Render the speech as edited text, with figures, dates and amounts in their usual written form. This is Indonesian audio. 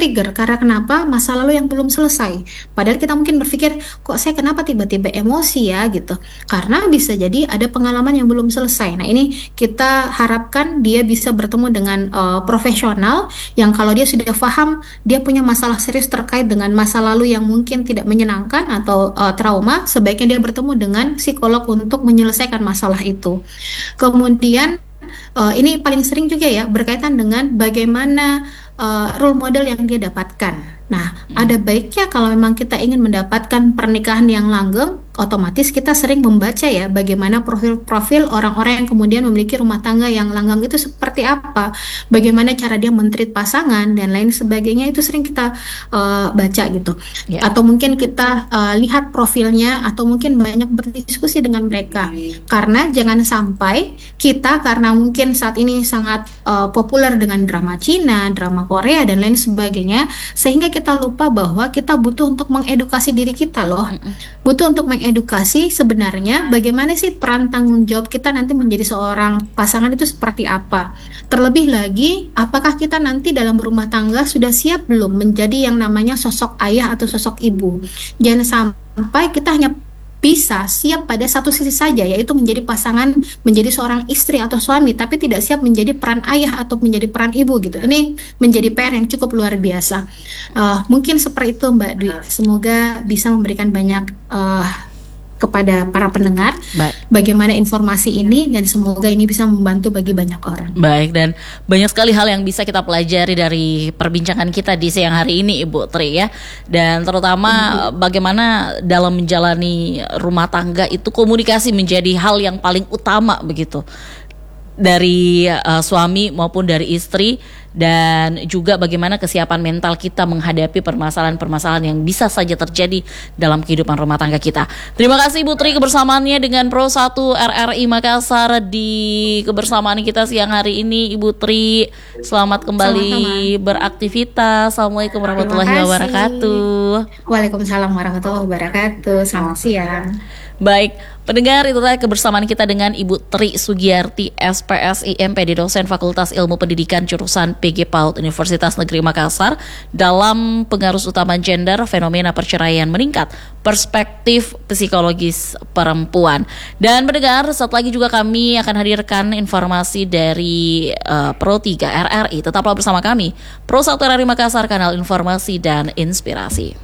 ke-trigger karena kenapa? Masa lalu yang belum selesai. Padahal kita mungkin berpikir, kok saya kenapa tiba-tiba emosi ya gitu. Karena bisa jadi ada pengalaman yang belum selesai. Nah, ini kita harapkan dia bisa bertemu dengan profesional yang kalau dia sudah paham, dia punya masalah serius terkait dengan masa lalu yang mungkin tidak menyenangkan atau trauma, sebaiknya dia bertemu dengan psikolog untuk menyelesaikan masalah itu. Kemudian ini paling sering juga ya berkaitan dengan bagaimana role model yang dia dapatkan. Nah, ada baiknya kalau memang kita ingin mendapatkan pernikahan yang langgeng, otomatis kita sering membaca ya bagaimana profil-profil orang-orang yang kemudian memiliki rumah tangga yang langgeng itu seperti apa, bagaimana cara dia men-treat pasangan dan lain sebagainya itu sering kita baca gitu. Ya. Atau mungkin kita lihat profilnya atau mungkin banyak berdiskusi dengan mereka. Karena jangan sampai kita karena mungkin saat ini sangat populer dengan drama Cina, drama Korea dan lain sebagainya, sehingga kita lupa bahwa kita butuh untuk mengedukasi diri kita loh. Butuh untuk mengedukasi sebenarnya bagaimana sih peran tanggung jawab kita nanti menjadi seorang pasangan itu seperti apa. Terlebih lagi, apakah kita nanti dalam berumah tangga sudah siap belum menjadi yang namanya sosok ayah atau sosok ibu. Jangan sampai kita hanya bisa siap pada satu sisi saja, yaitu menjadi pasangan, menjadi seorang istri atau suami, tapi tidak siap menjadi peran ayah atau menjadi peran ibu gitu. Ini menjadi PR yang cukup luar biasa. Mungkin seperti itu Mbak Dwi. Semoga bisa memberikan banyak kepada para pendengar bagaimana informasi ini dan semoga ini bisa membantu bagi banyak orang. Baik, dan banyak sekali hal yang bisa kita pelajari dari perbincangan kita di siang hari ini Ibu Tri ya. Dan terutama bagaimana dalam menjalani rumah tangga itu komunikasi menjadi hal yang paling utama begitu. Dari suami maupun dari istri, dan juga bagaimana kesiapan mental kita menghadapi permasalahan-permasalahan yang bisa saja terjadi dalam kehidupan rumah tangga kita. Terima kasih Ibu Tri kebersamaannya dengan Pro 1 RRI Makassar di kebersamaan kita siang hari ini. Ibu Tri, selamat kembali beraktivitas. Assalamualaikum warahmatullahi wabarakatuh. Waalaikumsalam warahmatullahi wabarakatuh. Selamat siang. Baik, pendengar, itu tadi kebersamaan kita dengan Ibu Tri Sugiyarti, SPSI, MPD, dosen Fakultas Ilmu Pendidikan jurusan PG PAUD Universitas Negeri Makassar dalam pengaruh utama gender, fenomena perceraian meningkat, perspektif psikologis perempuan. Dan pendengar, saat lagi juga kami akan hadirkan informasi dari Pro 3 RRI. Tetaplah bersama kami, Pro 1 RRI Makassar, kanal informasi dan inspirasi.